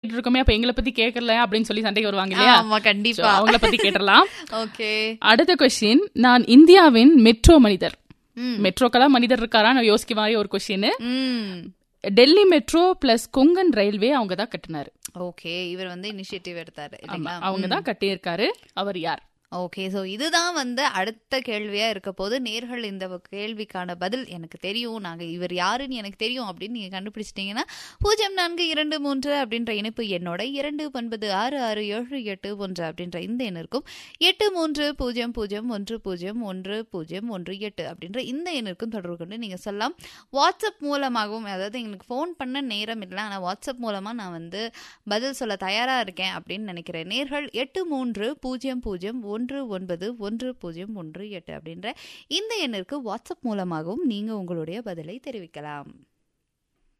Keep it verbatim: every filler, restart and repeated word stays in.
கேட்டுட்டு இருக்கோமே, அப்ப எங்களை பத்தி கேட்கல அப்படின்னு சொல்லி சண்டைக்கு வருவாங்க இல்லையா? ஆமா, கண்டிப்பா. அவங்கள பத்தி கேட்டலாம். ஓகே. அடுத்த கொஸ்டின், நான் இந்தியாவின் மெட்ரோ மனிதர். மெட்ரோக்கெல்லாம் மனிதர் இருக்காரா யோசிக்க மாதிரி ஒரு question. Delhi metro plus Konkan railway அவங்க தான் கட்டினாரு. ஓகே, இவர் வந்து இனிஷியேட்டிவ் எடுத்தாரு. அவங்க தான் கட்டியிருக்காரு. அவர் யார்? ஓகே, ஸோ இதுதான் வந்து அடுத்த கேள்வியா இருக்க போது. நேர்கள் இந்த கேள்விக்கான பதில் எனக்கு தெரியும், நாங்க இவர் யாருன்னு எனக்கு தெரியும் அப்படின்னு நீங்க கண்டுபிடிச்சிட்டீங்கன்னா பூஜ்ஜியம் நான்கு இரண்டு மூன்று அப்படின்ற இணைப்பு என்னோட இரண்டு ஒன்பது ஆறு ஆறு ஏழு எட்டு ஒன்று அப்படின்ற இந்த எண்ணிற்கும் எட்டு மூன்று பூஜ்ஜியம் பூஜ்ஜியம் ஒன்று பூஜ்ஜியம் ஒன்று பூஜ்ஜியம் ஒன்று எட்டு அப்படின்ற இந்த எண்ணிற்கும் தொடர்பு கொண்டு நீங்க சொல்லலாம். வாட்ஸ்அப் மூலமாகவும், அதாவது எங்களுக்கு ஃபோன் பண்ண நேரம் இல்லை, ஆனால் வாட்ஸ்அப் மூலமா நான் வந்து பதில் சொல்ல தயாரா இருக்கேன் அப்படின்னு நினைக்கிறேன் நேர்கள். எட்டு மூன்று பூஜ்ஜியம் பூஜ்ஜியம் ஒன்று ஒன்பது ஒன்று பூஜ்ஜியம் ஒன்று எட்டு அப்படின்ற இந்த எண்ணிற்கு வாட்ஸ்அப் மூலமாகவும் நீங்க உங்களுடைய பதிலை தெரிவிக்கலாம்.